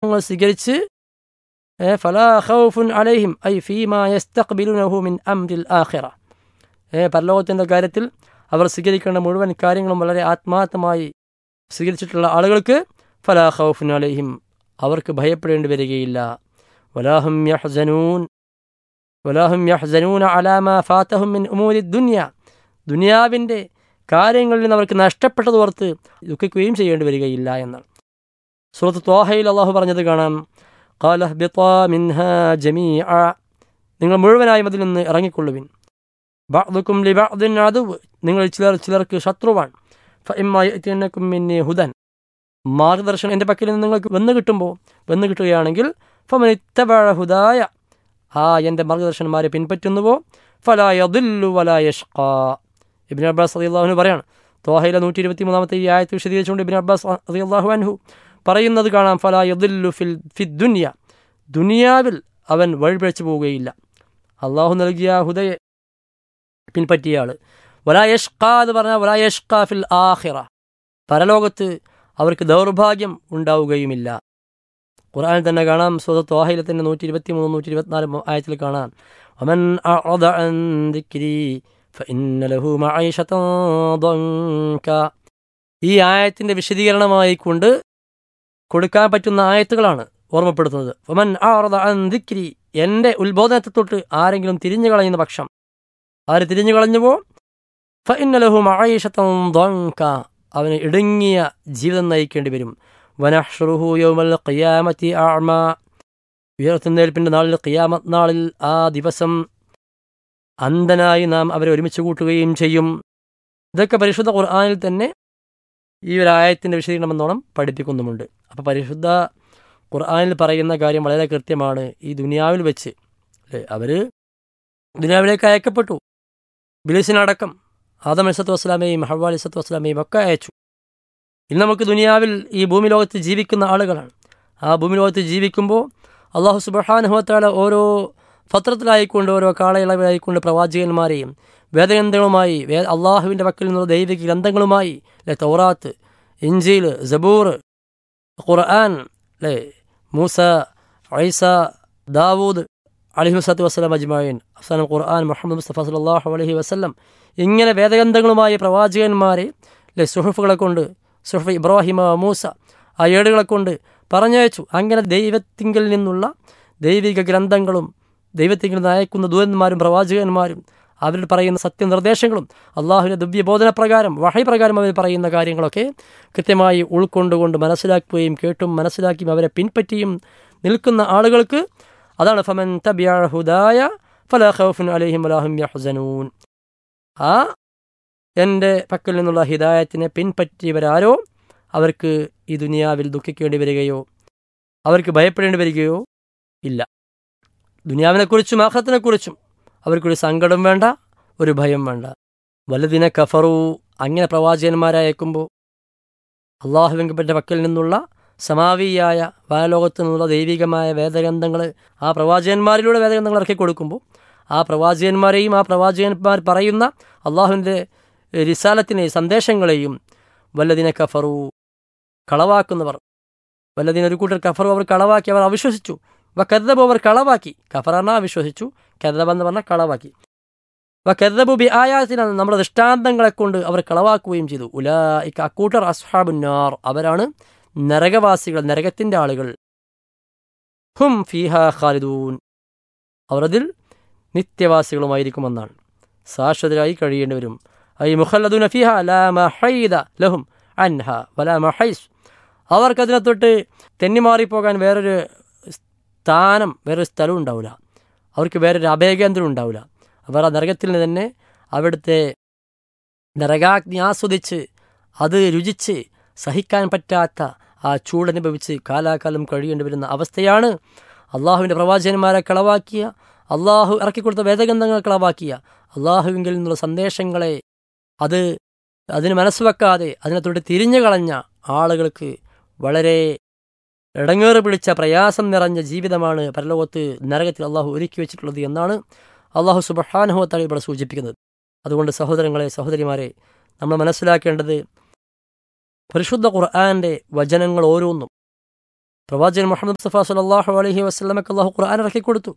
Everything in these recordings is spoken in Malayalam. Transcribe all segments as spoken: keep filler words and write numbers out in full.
മാർഗങ്ങൾ സ്വീകരിച്ച് ഫലാ ഖൗഫുൻ അലൈഹിം ഐ ഫീമാ യസ്തഖ്ബിലുനഹു മിൻ അംരിൽ ആഖിറ, പരലോകത്തിൻ്റെ കാര്യത്തിൽ അവർ സ്വീകരിക്കേണ്ട മുഴുവൻ കാര്യങ്ങളും വളരെ ആത്മാർത്ഥമായി സ്വീകരിച്ചിട്ടുള്ള ആളുകൾക്ക് ഫലാ ഖൗഫുൻ അലൈഹിം, അവർക്ക് ഭയപ്പെടേണ്ടി വരികയില്ല. വലാഹും യഹ്സനൂൻ വലാഹും യഹ്സനൂന അലാ മാ ഫാതഹും മിൻ ഉമൂരി ദുനിയ, ദുനിയാവിൻ്റെ കാര്യങ്ങളിൽ നിന്ന് അവർക്ക് നഷ്ടപ്പെട്ടതോർത്ത് ദുഃഖിക്കുകയും ചെയ്യേണ്ടി വരികയില്ല എന്നാണ്. സൂറത്ത് ത്വാഹയിൽ അള്ളാഹു പറഞ്ഞത് കാണാം, ഖാല ഹ്ബിതാ മിൻഹാ ജമീഅ, നിങ്ങൾ മുഴുവനായും അതിൽ നിന്ന് ഇറങ്ങിക്കൊള്ളുവിൻ. ബഅ്ദുകും ലിബഅ്ദിൻ അദുവ്, നിങ്ങൾ ചിലർ ചിലർക്ക് ശത്രുവാണ്. ഫഇമ്മാ യഅ്തിയന്നകും മിന്നീ ഹുദൻ, മാർഗദർശനം എൻ്റെ പക്കൽ നിന്ന് നിങ്ങൾക്ക് വന്നു കിട്ടുമ്പോൾ വന്നു കിട്ടുകയാണെങ്കിൽ ഫമൻ ഇത്തബഅ ഹുദായ, ആ എൻ്റെ മാർഗദർശനന്മാരെ പിൻപറ്റുന്നുവോ ഫലാ യദില്ലു വലാ യഷ്ഖാ. ഇബ്നു അബ്ബാസ് റളിയല്ലാഹു അൻഹു പറയാണ്, ത്വാഹയിലെ നൂറ്റി ഇരുപത്തി മൂന്നാമത്തെ ഈ ആയത്ത് വിശദീകരിച്ചുകൊണ്ട് ഇബ്നു അബ്ബാസ് റളിയല്ലാഹു അൻഹു പറയുന്നത് കാണാം, ഫലാ യദില്ലു ഫിൽ ഫിദ് ദുനിയ, ദുനിയാവിൽ അവൻ വഴിപിഴച്ചു പോവുകയില്ല അള്ളാഹു നൽകിയ ഹുദയെ പിൻപറ്റിയ ആൾ. വലാ യഷ്ഖാ എന്ന് പറഞ്ഞാൽ വലാ യഷ്ഖാ ഫിൽ ആഖിറ, പരലോകത്ത് അവർക്ക് ദൗർഭാഗ്യം ഉണ്ടാവുകയുമില്ല. ഖുർആനിൽ തന്നെ കാണാം, സൂറത്ത് ത്വാഹയിലെ തന്നെ നൂറ്റി ഇരുപത്തി മൂന്ന് നൂറ്റി ഇരുപത്തിനാല് ആയത്തിൽ കാണാം, വമൻ അഅറദ അൻ ദിക്രി ഫഇന്ന ലഹു മഈശതൻ ദൻക. ഈ ആയത്തിൻ്റെ വിശദീകരണമായി കൊണ്ട് കൊടുക്കാൻ പറ്റുന്ന ആയത്തുകളാണ് ഓർമ്മപ്പെടുത്തുന്നത്. വമൻ അഅറദ അൻ ദിക്രി, എൻ്റെ ഉത്ബോധനത്തെ തൊട്ട് ആരെങ്കിലും തിരിഞ്ഞു കളയുന്ന പക്ഷം, ആര് തിരിഞ്ഞു കളഞ്ഞുവോ ഫഇന്ന ലഹു മഈശതൻ ദൻക, അവന് ഇടുങ്ങിയ ജീവിതം നയിക്കേണ്ടി വരും. വനഹ്ശുറുഹു യൗമൽ ഖിയാമത്തി അഅ്മാ, ഉയർത്തുന്നേൽപ്പിൻ്റെ നാളിൽ ഖിയാമത്ത് നാളിൽ ആ ദിവസം അന്ധനായി നാം അവരെ ഒരുമിച്ച് കൂട്ടുകയും ചെയ്യും. ഇതൊക്കെ പരിശുദ്ധ ഖുർആനിൽ തന്നെ ഈ ഒരു ആയത്തിൻ്റെ വിശദീകരണം എന്നോണം പഠിപ്പിക്കുന്നുമുണ്ട്. അപ്പോൾ പരിശുദ്ധ ഖുർആനിൽ പറയുന്ന കാര്യം വളരെ കൃത്യമാണ്. ഈ ദുനിയാവിൽ വെച്ച് അല്ലേ, അവർ ദുനിയാവിലേക്ക് അയക്കപ്പെട്ടു. ബിലീസിനടക്കം ആദം അലൈഹിസ്സലാത്തു വസ്സലാമയും ഹവ്വ അലൈഹിസ്സലാത്തു വസ്സലാമയും ഒക്കെ അയച്ചു. ഇന്ന് നമുക്ക് ദുനിയാവിൽ ഈ ഭൂമി ലോകത്ത് ജീവിക്കുന്ന ആളുകളാണ്. ആ ഭൂമി ലോകത്ത് ജീവിക്കുമ്പോൾ അള്ളാഹു സുബ്ഹാനഹു വ തആല ഓരോ ഫത്രത്തിലായിക്കൊണ്ട് ഓരോ കാലയളവിലായിക്കൊണ്ട് പ്രവാചകന്മാരെയും വേദഗ്രന്ഥങ്ങളുമായി വേ അള്ളാഹുവിൻ്റെ പക്കൽ നിന്നുള്ള ദൈവിക ഗ്രന്ഥങ്ങളുമായി അല്ലെ, തൗറാത്ത്, ഇഞ്ചീൽ, സബൂർ, ഖുർആൻ അല്ലേ, മൂസ, ഈസ, ദാവൂദ് അലൈഹിസ്സലാത്തു വസ്സലാം അജ്മഈൻ, അവസാനം ഖുർആൻ, മുഹമ്മദ് മുസ്തഫ സല്ലല്ലാഹു അലൈഹി വസല്ലം, ഇങ്ങനെ വേദഗ്രന്ഥങ്ങളുമായി പ്രവാചകന്മാരെ അല്ലെ സുഹുഫുകളെ കൊണ്ട്, സുഹുഫ് ഇബ്രാഹിമ, മൂസ, ആ ഏടുകളെ കൊണ്ട് പറഞ്ഞയച്ചു. അങ്ങനെ ദൈവത്തിങ്കിൽ നിന്നുള്ള ദൈവിക ഗ്രന്ഥങ്ങളും ദൈവത്തിങ്കിൽ നിന്ന് അയക്കുന്ന ദൂതന്മാരും പ്രവാചകന്മാരും അവർ പറയുന്ന സത്യനിർദ്ദേശങ്ങളും അള്ളാഹുവിൻ്റെ ദിവ്യബോധന പ്രകാരം വഹി പ്രകാരം അവർ പറയുന്ന കാര്യങ്ങളൊക്കെ കൃത്യമായി ഉൾക്കൊണ്ടുകൊണ്ട് മനസ്സിലാക്കുകയും കേട്ടും മനസ്സിലാക്കിയും അവരെ പിൻപറ്റിയും നിൽക്കുന്ന ആളുകൾക്ക് അതാണ് ഫമൻ തബിഅ ഹുദായ ഫലാ ഖൗഫുൻ അലൈഹിം വലാ ഹും യഹ്സനൂൻ. ആ എൻ്റെ പക്കൽ നിന്നുള്ള ഹിദായത്തിനെ പിൻപറ്റിയവരാരോ അവർക്ക് ഈ ദുനിയാവിൽ ദുഃഖിക്കേണ്ടി വരികയോ അവർക്ക് ഭയപ്പെടേണ്ടി വരികയോ ഇല്ല. ദുനിയാവിനെക്കുറിച്ചും ആഖിറത്തിനെക്കുറിച്ചും അവർക്കൊരു സങ്കടം വേണ്ട, ഒരു ഭയം വേണ്ട. വലദിന കഫറു, അങ്ങനെ പ്രവാചകന്മാരയക്കുമ്പോൾ അള്ളാഹുവിൻ്റെ പക്കൽ നിന്നുള്ള സമാവിയായ വാലോകത്തു നിന്നുള്ള ദൈവികമായ വേദഗ്രന്ഥങ്ങൾ ആ പ്രവാചകന്മാരിലൂടെ വേദഗ്രന്ഥങ്ങൾ ഇറക്കി കൊടുക്കുമ്പോൾ ആ പ്രവാചകന്മാരെയും ആ പ്രവാചകന്മാർ പറയുന്ന അള്ളാഹുവിൻ്റെ റിസാലത്തിനെ സന്ദേശങ്ങളെയും വല്ലദിന കഫറു, കളവാക്കുന്നവർ, വല്ലദിന ഒരു കൂട്ടർ കഫറു, അവർ കളവാക്കി, അവർ അവിശ്വസിച്ചു. വ കദ്ദബു, അവർ കളവാക്കി. കഫറന അവിശ്വസിച്ചു, കദ്ദബ എന്ന് പറഞ്ഞാൽ കളവാക്കി. വ കദ്ദബു ബി ആയാത്തിന, നമ്മുടെ ദൃഷ്ടാന്തങ്ങളെ കൊണ്ട് അവർ കളവാക്കുകയും ചെയ്തു. ഉലൈക, അക്കൂട്ടർ അസ്ഹാബുന്നാർ, അവരാണ് നരകവാസികൾ, നരകത്തിൻ്റെ ആളുകൾ. ഹും ഫീഹാ ഖാലിദൂൻ, അവർ അതിൽ നിത്യവാസികളുമായിരിക്കുമെന്നാണ്, ശാശ്വതരായി കഴിയേണ്ടി വരും. ഐ മുഖല്ലദൂന ഫീഹാ ലാ മഹീദ ലഹും അൻഹ വലാ മഹൈസ്, അവർക്കതിനെ തൊട്ട് തെന്നിമാറിപ്പോകാൻ വേറൊരു സ്ഥാനം, വേറൊരു സ്ഥലം ഉണ്ടാവില്ല, അവർക്ക് വേറൊരു അഭയകേന്ദ്രം ഉണ്ടാവില്ല. അവർ ആ നരകത്തിൽ നിന്ന് തന്നെ അവിടുത്തെ നരകാഗ്നി ആസ്വദിച്ച് അത് രുചിച്ച് സഹിക്കാൻ പറ്റാത്ത ആ ചൂടനുഭവിച്ച് കാലാകാലം കഴിയേണ്ടി വരുന്ന അവസ്ഥയാണ്. അള്ളാഹുവിൻ്റെ പ്രവാചകന്മാരെ കളവാക്കിയ, അള്ളാഹു ഇറക്കിക്കൊടുത്ത വേദഗ്രന്ഥങ്ങളെ കളവാക്കിയ, അള്ളാഹുവിങ്കിൽ നിന്നുള്ള സന്ദേശങ്ങളെ അത് അതിന് മനസ്സുവെക്കാതെ അതിനെ തൊട്ട് തിരിഞ്ഞു കളഞ്ഞ ആളുകൾക്ക് വളരെ ഇടങ്ങേറ് പിടിച്ച പ്രയാസം നിറഞ്ഞ ജീവിതമാണ് പരലോകത്ത് നരകത്തിൽ അള്ളാഹു ഒരുക്കി വെച്ചിട്ടുള്ളത് എന്നാണ് അള്ളാഹു സുബ്ഹാനഹു വ തആല ഇവിടെ സൂചിപ്പിക്കുന്നത്. അതുകൊണ്ട് സഹോദരങ്ങളെ, സഹോദരിമാരെ, നമ്മൾ മനസ്സിലാക്കേണ്ടത് പരിശുദ്ധ ഖുർആന്റെ വചനങ്ങൾ ഓരോന്നും പ്രവാചകൻ മുഹമ്മദ് മുസ്തഫ സല്ലല്ലാഹു അലൈഹി വസല്ലമക്ക് അള്ളാഹു ഖുർആൻ ഇറക്കി കൊടുത്തു.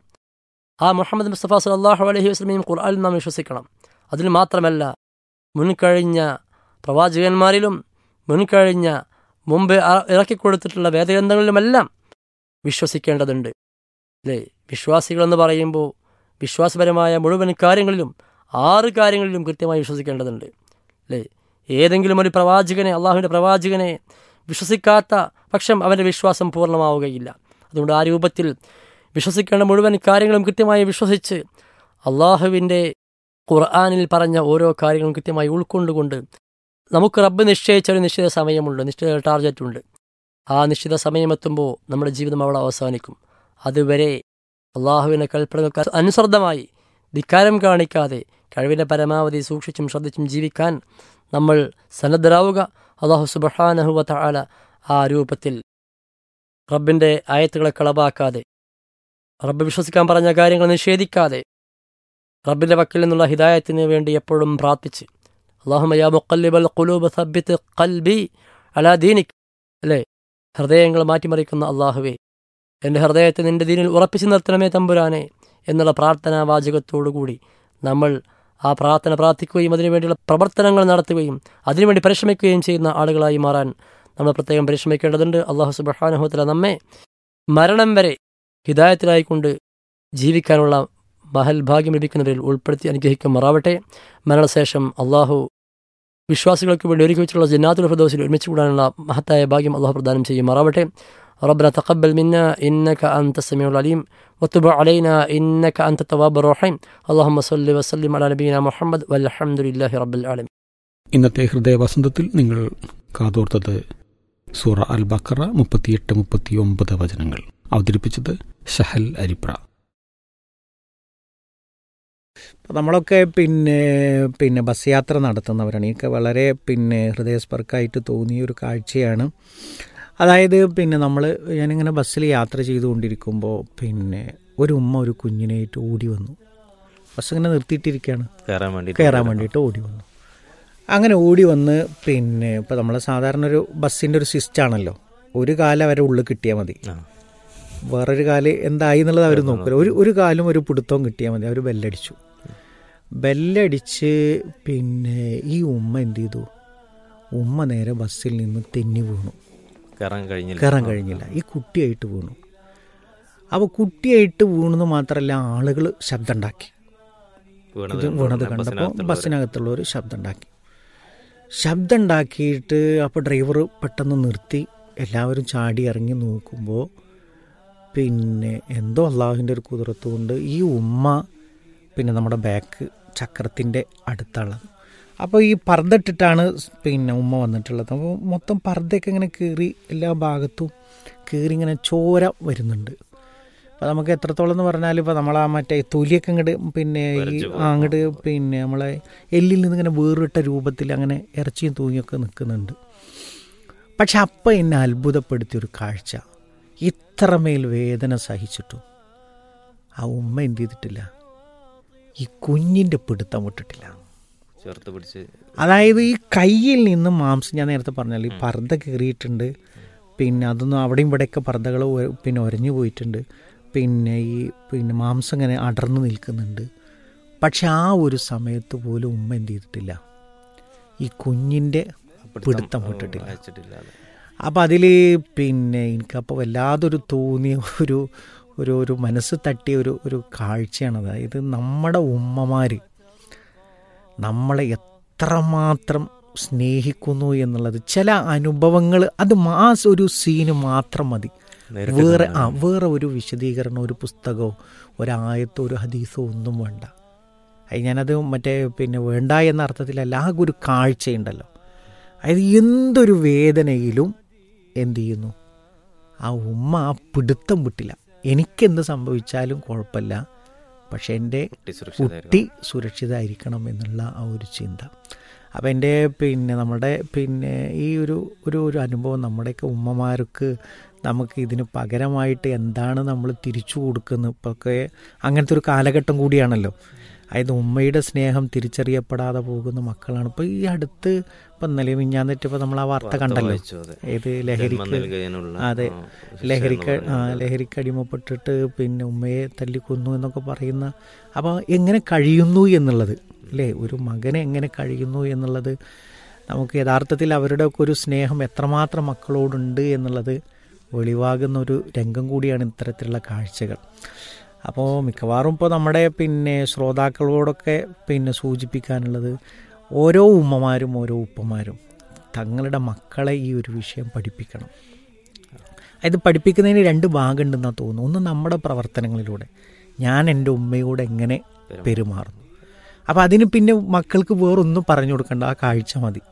ആ മുഹമ്മദ് മുസ്തഫ സല്ലല്ലാഹു അലൈഹി വസല്ലമയും ഖുർആനിൽ നാം വിശ്വസിക്കണം. അതിൽ മാത്രമല്ല, മുൻകഴിഞ്ഞ പ്രവാചകന്മാരിലും മുൻകഴിഞ്ഞ മുമ്പ് ഇറക്കിക്കൊടുത്തിട്ടുള്ള വേദഗ്രന്ഥങ്ങളിലുമെല്ലാം വിശ്വസിക്കേണ്ടതുണ്ട്. അല്ലേ? വിശ്വാസികളെന്ന് പറയുമ്പോൾ വിശ്വാസപരമായ മുഴുവൻ കാര്യങ്ങളിലും ആറ് കാര്യങ്ങളിലും കൃത്യമായി വിശ്വസിക്കേണ്ടതുണ്ട്. അല്ലേ? ഏതെങ്കിലും ഒരു പ്രവാചകനെ, അള്ളാഹുവിൻ്റെ പ്രവാചകനെ വിശ്വസിക്കാത്ത പക്ഷം അവൻ്റെ വിശ്വാസം പൂർണ്ണമാവുകയില്ല. അതുകൊണ്ട് ആ രൂപത്തിൽ വിശ്വസിക്കേണ്ട മുഴുവൻ കാര്യങ്ങളും കൃത്യമായി വിശ്വസിച്ച് അള്ളാഹുവിൻ്റെ ഖുർആനിൽ പറഞ്ഞ ഓരോ കാര്യങ്ങളും കൃത്യമായി ഉൾക്കൊണ്ടുകൊണ്ട് നമുക്ക് റബ്ബ് നിശ്ചയിച്ച ഒരു നിശ്ചിത സമയമുണ്ട്, നിശ്ചിത ടാർഗറ്റുണ്ട്. ആ നിശ്ചിത സമയമെത്തുമ്പോൾ നമ്മുടെ ജീവിതം അവിടെ അവസാനിക്കും. അതുവരെ അള്ളാഹുവിൻ്റെ കൽപ്പനകൾക്ക് അനുസൃതമായി ധിക്കാരം കാണിക്കാതെ കഴിവിൻ്റെ പരമാവധി സൂക്ഷിച്ചും ശ്രദ്ധിച്ചും ജീവിക്കാൻ നമ്മൾ സന്നദ്ധരാവുക. അള്ളാഹു സുബ്ഹാനഹു വ തആല ആ രൂപത്തിൽ റബ്ബിൻ്റെ ആയത്തുകളെ കളവാക്കാതെ, റബ്ബ് വിശ്വസിക്കാൻ പറഞ്ഞ കാര്യങ്ങൾ നിഷേധിക്കാതെ, റബ്ബിൻ്റെ വക്കിൽ നിന്നുള്ള ഹിദായത്തിന് വേണ്ടി എപ്പോഴും പ്രാർത്ഥിച്ച് അല്ലാഹുമ്മ യാ മുഖല്ലിബൽ ഖുലൂബ് സബ്ബിത് ഖൽബി അലാ ദീനിക്, അല്ലേ? ഹൃദയങ്ങൾ മാറ്റിമറിക്കുന്ന അള്ളാഹുവേ, എൻ്റെ ഹൃദയത്തെ നിൻ്റെ ദീനിൽ ഉറപ്പിച്ചു നിർത്തണമേ തമ്പുരാനെ എന്നുള്ള പ്രാർത്ഥനാ വാചകത്തോടുകൂടി നമ്മൾ ആ പ്രാർത്ഥന പ്രാർത്ഥിക്കുകയും അതിനുവേണ്ടിയുള്ള പ്രവർത്തനങ്ങൾ നടത്തുകയും അതിനുവേണ്ടി പരിശ്രമിക്കുകയും ചെയ്യുന്ന ആളുകളായി മാറാൻ നമ്മൾ പ്രത്യേകം പരിശ്രമിക്കേണ്ടതുണ്ട്. അള്ളാഹു സുബ്ഹാനഹു വ തആല നമ്മെ മരണം വരെ ഹിദായത്തിലായിക്കൊണ്ട് ജീവിക്കാനുള്ള മഹൽ ഭാഗ്യം ലഭിക്കുന്നവരിൽ ഉൾപ്പെടുത്തി അനുഗ്രഹിക്കുമാറാവട്ടെ. മരണശേഷം അള്ളാഹു വിശ്വാസികൾക്ക് വേണ്ടി ഒരുക്കി വെച്ചിട്ടുള്ള ജന്നാത്തുൽ ഫിർദൗസിൽ ഒരുമിച്ച് കൂടാനുള്ള മഹത്തായ ഭാഗ്യം അള്ളാഹു പ്രദാനം ചെയ്യുമാറാവട്ടെ. ربنا تقبل منا إنك أنت السميع العليم وتب علينا إنك أنت التواب الرحيم. اللهم صل وسلم على نبينا محمد والحمد لله رب العالمين. ഇന്നത്തെ ഹൃദയവസന്തത്തിൽ നിങ്ങൾ കാതോർത്തത് സൂറ അൽ ബഖറ മുപ്പത്തിയെട്ട് മുപ്പത്തിയൊമ്പത് വചനങ്ങൾ. അവതരിപ്പിച്ചത് ഷഹൽ അരിപ്ര. നമ്മളൊക്കെ പിന്നെ പിന്നെ ബസ് യാത്ര നടത്തുന്നവരാണ്. എനിക്ക് വളരെ പിന്നെ ഹൃദയസ്പർക്കായിട്ട് തോന്നിയ ഒരു കാഴ്ചയാണ്. അതായത് പിന്നെ നമ്മൾ ഞാനിങ്ങനെ ബസ്സിൽ യാത്ര ചെയ്തുകൊണ്ടിരിക്കുമ്പോൾ പിന്നെ ഒരു ഉമ്മ ഒരു കുഞ്ഞിനായിട്ട് ഓടി വന്നു. ബസ് ഇങ്ങനെ നിർത്തിയിട്ടിരിക്കുകയാണ്, കയറാൻ വേണ്ടിയിട്ട് ഓടി വന്നു. അങ്ങനെ ഓടി വന്ന് പിന്നെ ഇപ്പോൾ നമ്മൾ സാധാരണ ഒരു ബസ്സിൻ്റെ ഒരു സിസ്റ്റാണല്ലോ, ഒരു കാലം അവരെ ഉള്ളിൽ കിട്ടിയാൽ മതി, വേറൊരു കാല് എന്തായി എന്നുള്ളത് അവർ നോക്കില്ല. ഒരു ഒരു കാലും ഒരു പിടുത്തവും കിട്ടിയാൽ മതി. അവർ ബെല്ലടിച്ചു. ബെല്ലടിച്ച് പിന്നെ ഈ ഉമ്മ എന്ത് ചെയ്തു? ഉമ്മ നേരെ ബസ്സിൽ നിന്ന് തെന്നി വീണു. കയറാൻ കഴിഞ്ഞില്ല. ഈ കുട്ടിയായിട്ട് വീണു. അപ്പോൾ കുട്ടിയായിട്ട് വീണെന്ന് മാത്രമല്ല, ആളുകൾ ശബ്ദം ഉണ്ടാക്കി. ഇത് വീണത് കണ്ടപ്പോൾ ബസ്സിനകത്തുള്ളവർ ശബ്ദം ഉണ്ടാക്കി. ശബ്ദം ഉണ്ടാക്കിയിട്ട് അപ്പോൾ ഡ്രൈവർ പെട്ടെന്ന് നിർത്തി. എല്ലാവരും ചാടി ഇറങ്ങി നോക്കുമ്പോൾ പിന്നെ എന്തോ അള്ളാഹുവിൻ്റെ ഒരു കുതിരത്ത് കൊണ്ട് ഈ ഉമ്മ പിന്നെ നമ്മുടെ ബാക്ക് ചക്രത്തിൻ്റെ അടുത്തുള്ളത്. അപ്പോൾ ഈ പർദ്ദ ഇട്ടിട്ടാണ് പിന്നെ ഉമ്മ വന്നിട്ടുള്ളത്. അപ്പോൾ മൊത്തം പർദ്ദയൊക്കെ ഇങ്ങനെ കീറി എല്ലാ ഭാഗത്തും കീറി ഇങ്ങനെ ചോര വരുന്നുണ്ട്. അപ്പോൾ നമുക്ക് എത്രത്തോളം എന്ന് പറഞ്ഞാൽ ഇപ്പോൾ നമ്മളാ മറ്റേ തൊലിയൊക്കെ ഇങ്ങോട്ട് പിന്നെ ഈ അങ്ങോട്ട് പിന്നെ നമ്മളെ എല്ലിൽ നിന്ന് ഇങ്ങനെ വേറിട്ട രൂപത്തിൽ അങ്ങനെ ഇറച്ചിയും തൂങ്ങിയൊക്കെ നിൽക്കുന്നുണ്ട്. പക്ഷെ അപ്പം എന്നെ അത്ഭുതപ്പെടുത്തിയൊരു കാഴ്ച, ഇത്രമേൽ വേദന സഹിച്ചിട്ടും ആ ഉമ്മ എന്ത് ചെയ്തിട്ടില്ല? ഈ കുഞ്ഞിൻ്റെ പിടുത്തം വിട്ടിട്ടില്ല. അതായത് ഈ കയ്യിൽ നിന്ന് മാംസം, ഞാൻ നേരത്തെ പറഞ്ഞാൽ ഈ പർദ്ദ കീറിയിട്ടുണ്ട്, പിന്നെ അതൊന്നും അവിടെയും ഇവിടെയൊക്കെ പർദ്ദകൾ പിന്നെ ഉരഞ്ഞു പോയിട്ടുണ്ട്, പിന്നെ ഈ പിന്നെ മാംസം ഇങ്ങനെ അടർന്നു നിൽക്കുന്നുണ്ട്. പക്ഷെ ആ ഒരു സമയത്ത് പോലും ഉമ്മ എന്ത് ചെയ്തിട്ടില്ല? ഈ കുഞ്ഞിൻ്റെ പിടുത്തം വിട്ടിട്ടില്ല. അപ്പം അതിൽ പിന്നെ എനിക്കപ്പോൾ വല്ലാതൊരു തോന്നിയ ഒരു ഒരു ഒരു മനസ്സ് തട്ടിയ ഒരു ഒരു കാഴ്ചയാണ്. അതായത് നമ്മുടെ ഉമ്മമാർ നമ്മളെ എത്രമാത്രം സ്നേഹിക്കുന്നു എന്നുള്ളത്. ചില അനുഭവങ്ങൾ അത് ആ ഒരു സീന് മാത്രം മതി. വേറെ ആ വേറെ ഒരു വിശദീകരണം, ഒരു പുസ്തകമോ ഒരായത്തോ ഒരു ഹദീസോ ഒന്നും വേണ്ട. അത് ഞാനത് മറ്റേ പിന്നെ വേണ്ട എന്ന അർത്ഥത്തിലല്ല, ആ ഒരു കാഴ്ചയുണ്ടല്ലോ. അതായത് എന്തൊരു വേദനയിലും എന്തു ചെയ്യുന്നു? ആ ഉമ്മ ആ പിടുത്തം വിട്ടില്ല. എനിക്കെന്ത് സംഭവിച്ചാലും കുഴപ്പമില്ല, പക്ഷെ എൻ്റെ കുട്ടി സുരക്ഷിതമായിരിക്കണം എന്നുള്ള ആ ഒരു ചിന്ത. അപ്പം എൻ്റെ പിന്നെ നമ്മുടെ പിന്നെ ഈ ഒരു ഒരു ഒരു അനുഭവം നമ്മുടെയൊക്കെ ഉമ്മമാർക്ക് നമുക്ക് ഇതിന് പകരമായിട്ട് എന്താണ് നമ്മൾ തിരിച്ചു കൊടുക്കുന്നത്, ഇപ്പൊക്കെ അങ്ങനത്തെ ഒരു കാലഘട്ടം കൂടിയാണല്ലോ. അതായത് ഉമ്മയുടെ സ്നേഹം തിരിച്ചറിയപ്പെടാതെ പോകുന്ന മക്കളാണ്. ഇപ്പോൾ ഈ അടുത്ത് ഇപ്പം ഇന്നലെ മിഞ്ഞാന്നിട്ടിപ്പോൾ നമ്മൾ ആ വാർത്ത കണ്ടല്ലോ, ഏത് ലഹരിക്ക് അതെ ലഹരിക്ക് ആ ലഹരിക്ക് അടിമപ്പെട്ടിട്ട് പിന്നെ ഉമ്മയെ തല്ലിക്കൊന്നു എന്നൊക്കെ പറയുന്ന. അപ്പോൾ എങ്ങനെ കഴിയുന്നു എന്നുള്ളത് അല്ലേ, ഒരു മകനെ എങ്ങനെ കഴിയുന്നു എന്നുള്ളത് നമുക്ക് യഥാർത്ഥത്തിൽ അവരുടെ ഒക്കെ ഒരു സ്നേഹം എത്രമാത്രം മക്കളോടുണ്ട് എന്നുള്ളത് വെളിവാകുന്ന ഒരു രംഗം കൂടിയാണ് ഇത്തരത്തിലുള്ള കാഴ്ചകൾ. അപ്പോൾ മിക്കവാറും ഇപ്പോൾ നമ്മുടെ പിന്നെ ശ്രോതാക്കളോടൊക്കെ പിന്നെ സൂചിപ്പിക്കാനുള്ളത്, ഓരോ ഉമ്മമാരും ഓരോ ഉപ്പമാരും തങ്ങളുടെ മക്കളെ ഈ ഒരു വിഷയം പഠിപ്പിക്കണം. അത് പഠിപ്പിക്കുന്നതിന് രണ്ട് ഭാഗമുണ്ടെന്നാണ് തോന്നുന്നു. ഒന്ന് നമ്മുടെ പ്രവർത്തനങ്ങളിലൂടെ ഞാൻ എൻ്റെ ഉമ്മയോട് എങ്ങനെ പെരുമാറുന്നു. അപ്പോൾ അതിന് പിന്നെ മക്കൾക്ക് വേറൊന്നും പറഞ്ഞു കൊടുക്കേണ്ട, ആ കാഴ്ച മതി.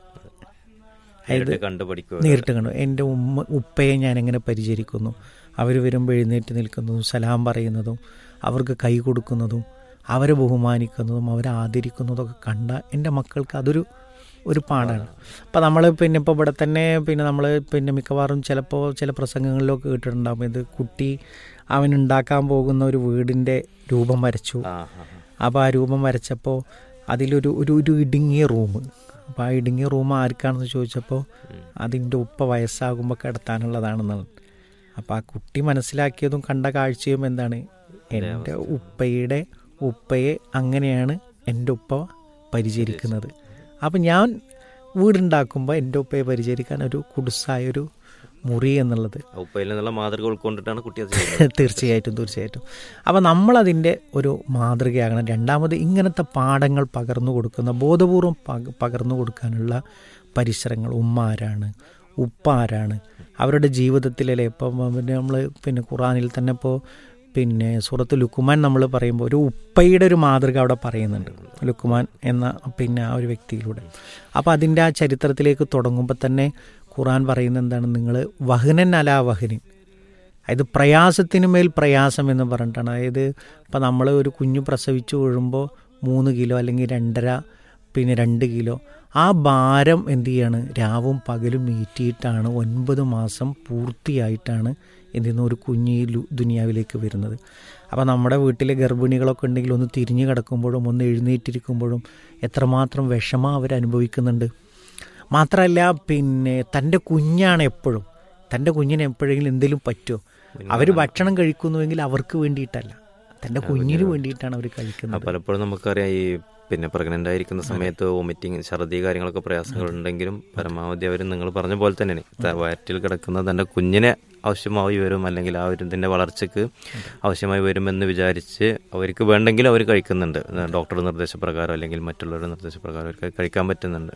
അതായത് നേരിട്ട് കണ്ടു എൻ്റെ ഉമ്മ ഉപ്പയെ ഞാൻ എങ്ങനെ പരിചരിക്കുന്നു, അവർ വരുമ്പോൾ എഴുന്നേറ്റ് നിൽക്കുന്നതും സലാം പറയുന്നതും അവർക്ക് കൈ കൊടുക്കുന്നതും അവരെ ബഹുമാനിക്കുന്നതും അവരെ ആദരിക്കുന്നതൊക്കെ കണ്ട എൻ്റെ മക്കൾക്ക് അതൊരു ഒരു പാടാണ്. അപ്പം നമ്മൾ പിന്നെ ഇപ്പോൾ ഇവിടെ തന്നെ പിന്നെ നമ്മൾ പിന്നെ മിക്കവാറും ചിലപ്പോൾ ചില പ്രസംഗങ്ങളിലൊക്കെ കേട്ടിട്ടുണ്ടാകും, ഇത് കുട്ടി അവനുണ്ടാക്കാൻ പോകുന്ന ഒരു വീടിൻ്റെ രൂപം വരച്ചു. അപ്പോൾ ആ രൂപം വരച്ചപ്പോൾ അതിലൊരു ഒരു ഒരു ഇടുങ്ങിയ റൂം, അപ്പോൾ ആ ഇടുങ്ങിയ റൂം ആർക്കാണെന്ന് ചോദിച്ചപ്പോൾ അതിൻ്റെ ഉപ്പ വയസ്സാകുമ്പോൾ കിടത്താനുള്ളതാണെന്നാണ്. അപ്പോൾ ആ കുട്ടി മനസ്സിലാക്കിയതും കണ്ട കാഴ്ചയും എന്താണ്, എൻ്റെ ഉപ്പയുടെ ഉപ്പയെ അങ്ങനെയാണ് എൻ്റെ ഉപ്പ പരിചരിക്കുന്നത്. അപ്പം ഞാൻ വീടുണ്ടാക്കുമ്പോൾ എൻ്റെ ഉപ്പയെ പരിചരിക്കാൻ ഒരു കുടുസായൊരു മുറി എന്നുള്ളത് മാതൃക ഉൾക്കൊണ്ടിട്ടാണ് കുട്ടി തീർച്ചയായിട്ടും തീർച്ചയായിട്ടും അപ്പം നമ്മളതിൻ്റെ ഒരു മാതൃകയാകണം. രണ്ടാമത് ഇങ്ങനത്തെ പാഠങ്ങൾ പകർന്നു കൊടുക്കുന്ന, ബോധപൂർവം പകർന്നു കൊടുക്കാനുള്ള പരിസരങ്ങൾ. ഉമ്മ ആരാണ്, ഉപ്പ ആരാണ്, അവരുടെ ജീവിതത്തിലല്ലേ. ഇപ്പം പിന്നെ നമ്മൾ പിന്നെ ഖുറാനിൽ തന്നെ ഇപ്പോൾ പിന്നെ സൂറത്ത് ലുക്കുമാൻ നമ്മൾ പറയുമ്പോൾ ഒരു ഉപ്പയുടെ ഒരു മാതൃക അവിടെ പറയുന്നുണ്ട്, ലുക്കുമാൻ എന്ന പിന്നെ ആ ഒരു വ്യക്തിയിലൂടെ. അപ്പോൾ അതിൻ്റെ ആ ചരിത്രത്തിലേക്ക് തുടങ്ങുമ്പോൾ തന്നെ ഖുറാൻ പറയുന്നത് എന്താണ്, നിങ്ങൾ വഹനൻ അലാ വഹനിൻ, അതായത് പ്രയാസത്തിന് മേൽ പ്രയാസം എന്ന് പറഞ്ഞിട്ടാണ്. അതായത് ഇപ്പം നമ്മൾ ഒരു കുഞ്ഞു പ്രസവിച്ചു വീഴുമ്പോൾ മൂന്ന് കിലോ അല്ലെങ്കിൽ രണ്ടര പിന്നെ രണ്ട് കിലോ ആ ഭാരം എന്ത് ചെയ്യാണ്, രാവും പകലും മീറ്റിയിട്ടാണ് ഒൻപത് മാസം പൂർത്തിയായിട്ടാണ് എന്തെന്ന് ഒരു കുഞ്ഞ് ഈ ദുനിയാവിലേക്ക് വരുന്നത്. അപ്പോൾ നമ്മുടെ വീട്ടിലെ ഗർഭിണികളൊക്കെ ഉണ്ടെങ്കിൽ ഒന്ന് തിരിഞ്ഞു കിടക്കുമ്പോഴും ഒന്ന് എഴുന്നേറ്റിരിക്കുമ്പോഴും എത്രമാത്രം വിഷമം അവരനുഭവിക്കുന്നുണ്ട്. മാത്രമല്ല പിന്നെ തൻ്റെ കുഞ്ഞാണ് എപ്പോഴും, തൻ്റെ കുഞ്ഞിന് എപ്പോഴെങ്കിലും എന്തെങ്കിലും പറ്റുമോ, അവർ ഭക്ഷണം കഴിക്കുന്നുവെങ്കിൽ അവർക്ക് വേണ്ടിയിട്ടല്ല, തൻ്റെ കുഞ്ഞിന് വേണ്ടിയിട്ടാണ് അവർ കഴിക്കുന്നത്. പലപ്പോഴും നമുക്കറിയാം ഈ പിന്നെ പ്രഗ്നൻ്റ് ആയിരിക്കുന്ന സമയത്ത് വോമിറ്റിങ്, ഛർദി കാര്യങ്ങളൊക്കെ പ്രയാസങ്ങളുണ്ടെങ്കിലും പരമാവധി അവർ നിങ്ങൾ പറഞ്ഞ പോലെ തന്നെയാണ് വയറ്റിൽ കിടക്കുന്ന തൻ്റെ കുഞ്ഞിനെ ആവശ്യമായി വരും, അല്ലെങ്കിൽ ആ ഒരു ഇതിൻ്റെ വളർച്ചയ്ക്ക് ആവശ്യമായി വരുമെന്ന് വിചാരിച്ച് അവർക്ക് വേണ്ടെങ്കിൽ അവർ കഴിക്കുന്നുണ്ട്. ഡോക്ടറുടെ നിർദ്ദേശപ്രകാരം അല്ലെങ്കിൽ മറ്റുള്ളവരുടെ നിർദ്ദേശപ്രകാരം അവർക്ക് കഴിക്കാൻ പറ്റുന്നുണ്ട്.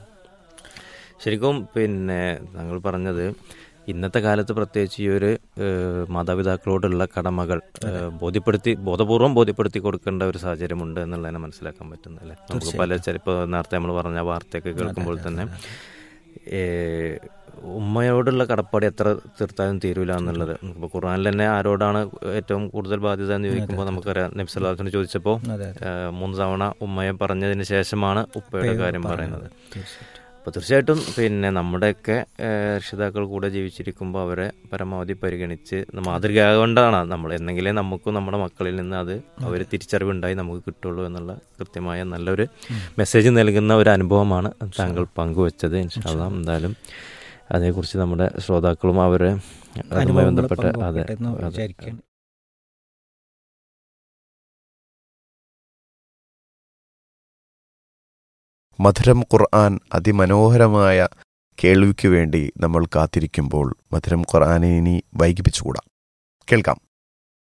ശരിക്കും പിന്നെ താങ്കൾ പറഞ്ഞത് ഇന്നത്തെ കാലത്ത് പ്രത്യേകിച്ച് ഈ ഒരു മാതാപിതാക്കളോടുള്ള കടമകൾ ബോധ്യപ്പെടുത്തി ബോധപൂർവം ബോധ്യപ്പെടുത്തി കൊടുക്കേണ്ട ഒരു സാഹചര്യമുണ്ട് എന്നുള്ളതിനെ മനസ്സിലാക്കാൻ പറ്റുന്നല്ലേ. നമുക്ക് പല ചിലപ്പോൾ നേരത്തെ നമ്മൾ പറഞ്ഞ വാർത്തയൊക്കെ കേൾക്കുമ്പോൾ തന്നെ ഉമ്മയോടുള്ള കടപ്പാട് എത്ര തീർത്താലും തീരൂല എന്നുള്ളത്. ഇപ്പോൾ ഖുർആനിൽ തന്നെ ആരോടാണ് ഏറ്റവും കൂടുതൽ ബാധ്യത എന്ന് ചോദിക്കുമ്പോൾ നമുക്കറിയാം, നബി സല്ലല്ലാഹു അലൈഹി വസല്ലം ചോദിച്ചപ്പോൾ മൂന്ന് തവണ ഉമ്മയെ പറഞ്ഞതിന് ശേഷമാണ് ഉപ്പയുടെ കാര്യം പറയുന്നത്. അപ്പോൾ തീർച്ചയായിട്ടും പിന്നെ നമ്മുടെയൊക്കെ രക്ഷിതാക്കൾ കൂടെ ജീവിച്ചിരിക്കുമ്പോൾ അവരെ പരമാവധി പരിഗണിച്ച് മാതൃകയാകൊണ്ടാണ് നമ്മൾ എന്നെങ്കിലേ നമുക്കും നമ്മുടെ മക്കളിൽ നിന്ന് അത് അവർ തിരിച്ചറിവുണ്ടായി നമുക്ക് കിട്ടുള്ളൂ എന്നുള്ള കൃത്യമായ നല്ലൊരു മെസ്സേജ് നൽകുന്ന ഒരു അനുഭവമാണ് താങ്കൾ പങ്കുവച്ചത്. ഇൻഷാ അല്ലാഹ് എന്തായാലും അതേക്കുറിച്ച് നമ്മുടെ ശ്രോതാക്കളും അവരെ അതുമായി ബന്ധപ്പെട്ട് അതെ അതെ മധുരം ഖുർആൻ അതിമനോഹരമായ കേൾവിക്കു വേണ്ടി നമ്മൾ കാത്തിരിക്കുമ്പോൾ മധുരം ഖുർആനെ ഇനി വൈകിപ്പിച്ചുകൂടാ. കേൾക്കാം.